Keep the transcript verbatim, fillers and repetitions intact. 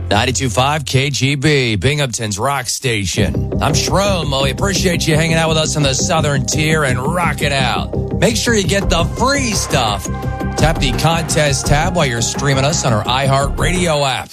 ninety-two point five K G B, Binghamton's rock station. I'm Shroom. Well, we appreciate you hanging out with us in the Southern Tier and rock it out. Make sure you get the free stuff. Tap the contest tab while you're streaming us on our iHeartRadio app.